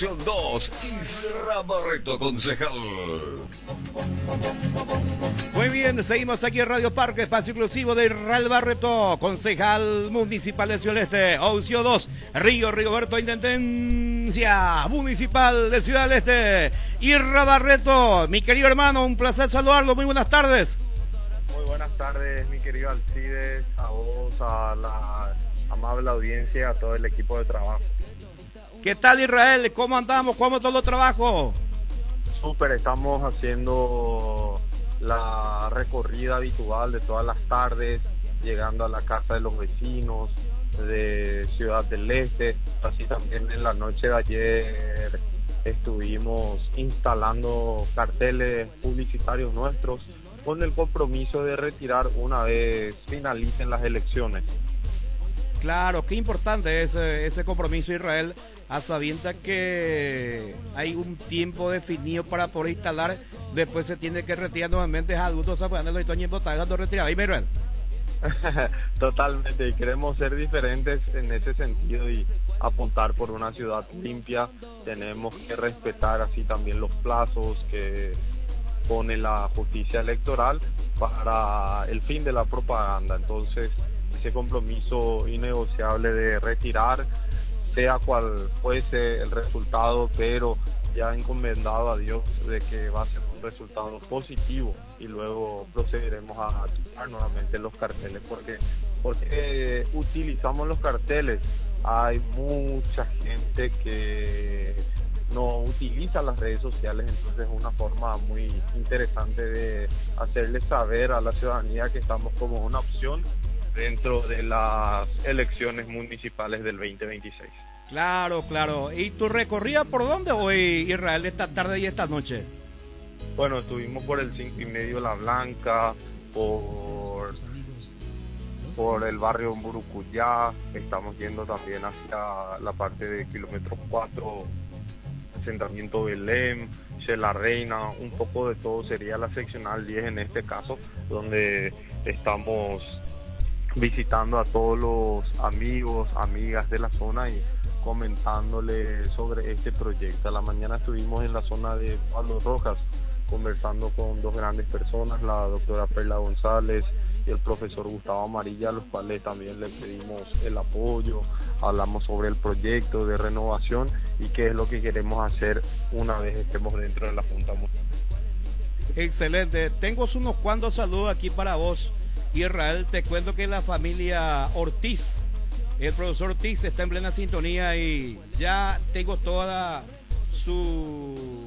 2, Isra Barreto, concejal. Muy bien, seguimos aquí en Radio Parque, espacio exclusivo de Israel Barreto, concejal municipal de Ciudad del Este. Opción 2, Rigoberto, Intendencia Municipal de Ciudad del Este. Isra Barreto, mi querido hermano, un placer saludarlo, muy buenas tardes. Muy buenas tardes, mi querido Alcides, a vos, a la amable audiencia, a todo el equipo de trabajo. ¿Qué tal, Israel? ¿Cómo andamos? ¿Cómo todo el trabajo? Súper, estamos haciendo la recorrida habitual de todas las tardes, llegando a la casa de los vecinos de Ciudad del Este. Así también en la noche de ayer estuvimos instalando carteles publicitarios nuestros con el compromiso de retirar una vez finalicen las elecciones. Claro, qué importante es ese compromiso, Israel, a sabiendas que hay un tiempo definido para poder instalar, después se tiene que retirar nuevamente a adultos, apoyando los años votando retirado. ¿Y Israel? Totalmente, y queremos ser diferentes en ese sentido y apuntar por una ciudad limpia. Tenemos que respetar así también los plazos que pone la justicia electoral para el fin de la propaganda. Entonces, ese compromiso innegociable de retirar, sea cual fuese el resultado, pero ya encomendado a Dios de que va a ser un resultado positivo, y luego procederemos a quitar nuevamente los carteles. Porque utilizamos los carteles. Hay mucha gente que no utiliza las redes sociales, entonces es una forma muy interesante de hacerle saber a la ciudadanía que estamos como una opción dentro de las elecciones municipales del 2026. Claro, claro. ¿Y tu recorrida por dónde hoy, Israel, esta tarde y esta noche? Bueno, estuvimos por el 5 y medio La Blanca, por el barrio Burucuyá, estamos yendo también hacia la parte de kilómetro 4, asentamiento Belém, La Reina, un poco de todo sería la seccional 10 en este caso, donde estamos visitando a todos los amigos, amigas de la zona y comentándole sobre este proyecto. A la mañana estuvimos en la zona de Pablo Rojas conversando con dos grandes personas, la doctora Perla González y el profesor Gustavo Amarilla, a los cuales también le pedimos el apoyo. Hablamos sobre el proyecto de renovación y qué es lo que queremos hacer una vez estemos dentro de la Junta Municipal. Excelente, tengo unos cuantos saludos aquí para vos, Israel. Te cuento que la familia Ortiz, el profesor Ortiz, está en plena sintonía y ya tengo toda su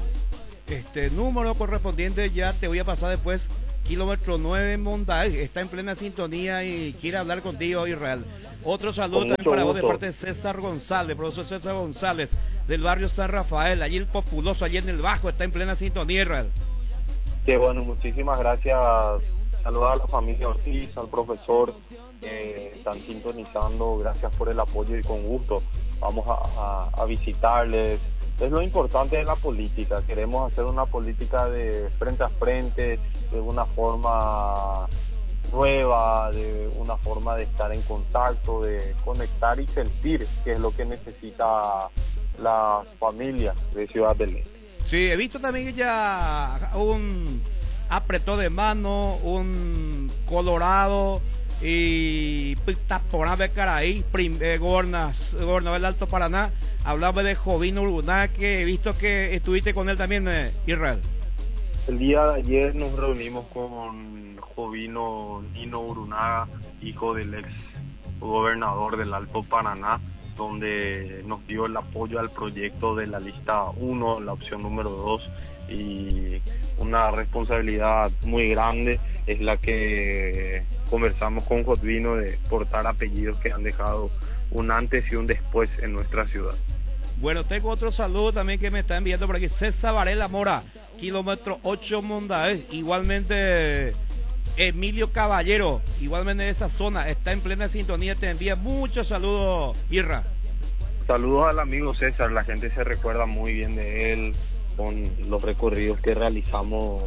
número correspondiente, ya te voy a pasar después. Kilómetro 9 Monday está en plena sintonía y quiere hablar contigo, Israel. Otro saludo también para vos de parte de César González, profesor César González, del barrio San Rafael, allí el populoso, allí en el Bajo, está en plena sintonía, Israel. Qué bueno, muchísimas gracias. Saludar a la familia Ortiz, al profesor que están sintonizando, gracias por el apoyo y con gusto vamos a visitarles. Es lo importante de la política, queremos hacer una política de frente a frente, de una forma nueva, de una forma de estar en contacto, de conectar y sentir, que es lo que necesita la familia de Ciudad del Este. Sí, he visto también ya un apretó de mano, un Colorado y Taporá de Caraí, gobernador del Alto Paraná. Hablaba de Jovino Urunaga, que he visto que estuviste con él también, Israel. El día de ayer nos reunimos con Jovino Nino Urunaga, hijo del ex gobernador del Alto Paraná, donde nos dio el apoyo al proyecto de la lista 1, la opción número 2, y una responsabilidad muy grande es la que conversamos con Jovino, de portar apellidos que han dejado un antes y un después en nuestra ciudad. Bueno, tengo otro saludo también que me está enviando por aquí, César Varela Mora, kilómetro 8 Mondaez, igualmente Emilio Caballero, igualmente de esa zona, está en plena sintonía, te envía muchos saludos, Irra. Saludos al amigo César, la gente se recuerda muy bien de él, con los recorridos que realizamos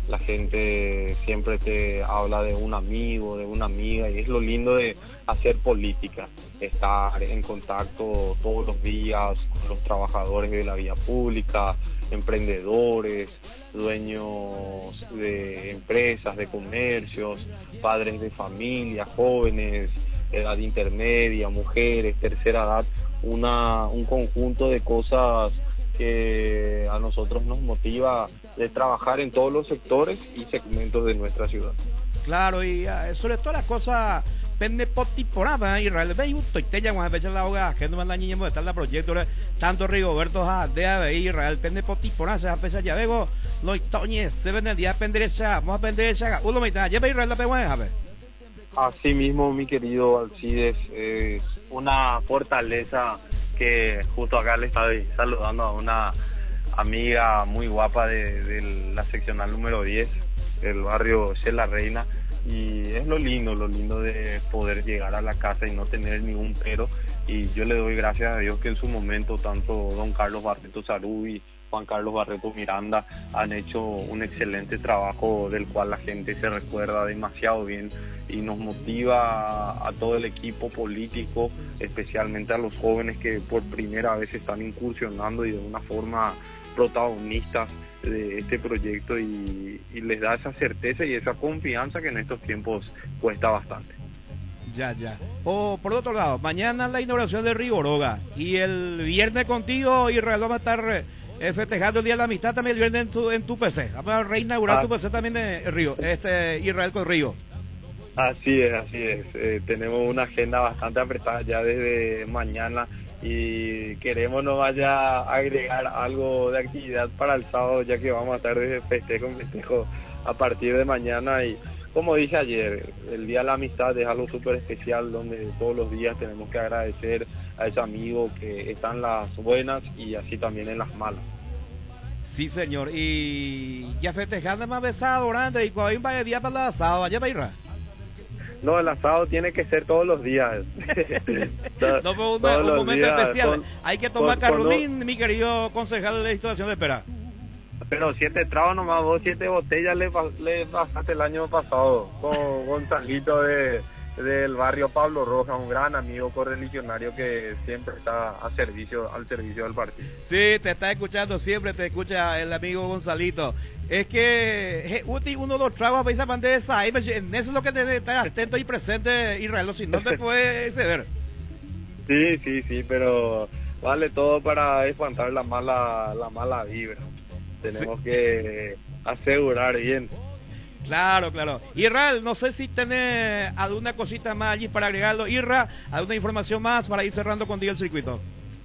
la gente siempre te habla de un amigo, de una amiga, y es lo lindo de hacer política, estar en contacto todos los días con los trabajadores de la vía pública, emprendedores, dueños de empresas, de comercios, padres de familia, jóvenes, edad intermedia, mujeres, tercera edad, un conjunto de cosas que a nosotros nos motiva de trabajar en todos los sectores y segmentos de nuestra ciudad. Claro, y sobre todas las cosas pende potiporada Israel ve y te llamo a veces la hoga que no manda niños de estar la proyecto tanto Rigoberto de Israel pende potiporada a pesar ya vego lo toñes se ven el día penderecha vamos a penderecha uno me está lleva Israel la pegüen a ver. Así mismo, mi querido Alcides, es una fortaleza que justo acá le estoy saludando a una amiga muy guapa de la seccional número 10 del barrio La Reina, y es lo lindo de poder llegar a la casa y no tener ningún pero, y yo le doy gracias a Dios que en su momento tanto don Carlos Barreto Sarú y Juan Carlos Barreto Miranda han hecho un excelente trabajo del cual la gente se recuerda demasiado bien y nos motiva a todo el equipo político, especialmente a los jóvenes que por primera vez están incursionando y de una forma protagonistas de este proyecto, y les da esa certeza y esa confianza que en estos tiempos cuesta bastante. Ya. Por otro lado, mañana la inauguración de Rigoroga y el viernes contigo, Israel, vamos a estar festejando el Día de la Amistad también el viernes en tu PC. Vamos a reinaugurar tu PC también de Río, Israel con Río. Así es. Tenemos una agenda bastante apretada ya desde mañana y queremos no vaya a agregar algo de actividad para el sábado, ya que vamos a estar desde festejo a partir de mañana. Y como dije ayer, el Día de la Amistad es algo súper especial donde todos los días tenemos que agradecer a ese amigo que está en las buenas y así también en las malas. Sí, señor. Y ya festejando más besado, grande, y cuando hay un par de días para el asado, allá va a ir. No, el asado tiene que ser todos los días. No, un momento días, especial. Hay que tomar Carolín, mi querido concejal de situación de espera. Pero 7 tragos nomás, vos 7 botellas le pasaste el año pasado con Gonzalito del barrio Pablo Rojas, un gran amigo correligionario que siempre está al servicio del partido. Sí, te está escuchando siempre, te escucha el amigo Gonzalito. Es que uno de los tragos a veces de esa, en eso es lo que te estar atento y presente, Israel, si no te puede exceder. Sí, pero vale todo para espantar la mala vibra. Tenemos que asegurar bien. Claro. Israel, no sé si tenés alguna cosita más allí para agregarlo. Irra, alguna información más para ir cerrando contigo el circuito.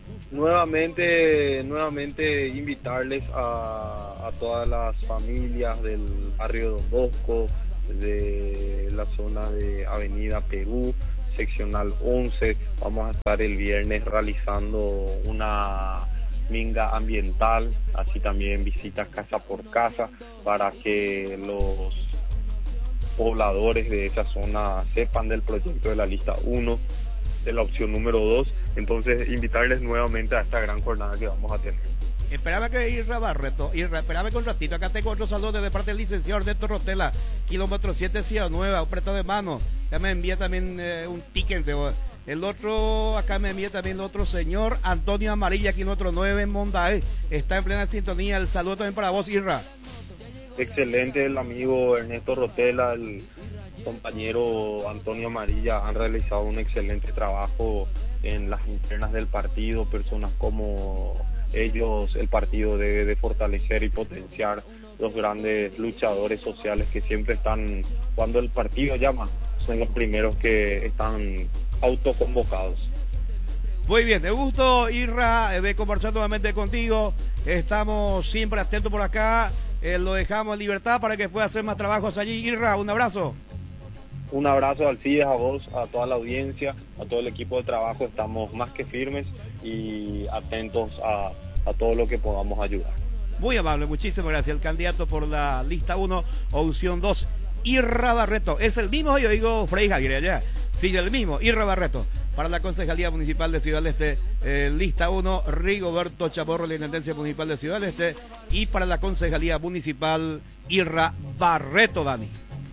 Nuevamente invitarles a todas las familias del barrio Don Bosco, de la zona de Avenida Perú, seccional 11. Vamos a estar el viernes realizando una minga ambiental, así también visitas casa por casa para que los pobladores de esa zona sepan del proyecto de la lista 1, de la opción número 2. Entonces invitarles nuevamente a esta gran jornada que vamos a tener. Espérame que Irra Barreto, espérame con un ratito, acá tengo otro saludo de parte del licenciado Ernesto Rotela, kilómetro 7 Ciudad Nueva, un preto de mano, ya me envía también un ticket el otro, acá me envía también el otro señor, Antonio Amarilla, kilómetro 9 en Mondae, está en plena sintonía, el saludo también para vos, Irra. Excelente, el amigo Ernesto Rotela, el compañero Antonio Amarilla han realizado un excelente trabajo en las internas del partido, personas como ellos, el partido debe de fortalecer y potenciar los grandes luchadores sociales que siempre están, cuando el partido llama, son los primeros que están autoconvocados. Muy bien, de gusto, Irra, de conversar nuevamente contigo. Estamos siempre atentos por acá. Lo dejamos en libertad para que pueda hacer más trabajos allí. Irra, un abrazo. Un abrazo, Alcides, a vos, a toda la audiencia, a todo el equipo de trabajo. Estamos más que firmes y atentos a todo lo que podamos ayudar. Muy amable, muchísimas gracias. El candidato por la lista 1, opción 2, Irra Barreto. Es el mismo, yo digo Frei Javier allá. Sí, el mismo, Irra Barreto. Para la Concejalía Municipal de Ciudad del Este, lista 1, Rigoberto Chamorro, la Intendencia Municipal de Ciudad del Este. Y para la Concejalía Municipal, Irra Barreto, Dani.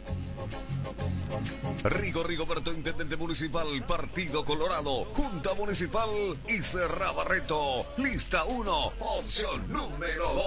Rigoberto, Intendente Municipal, Partido Colorado, Junta Municipal, Irra Barreto. Lista 1, opción número 2.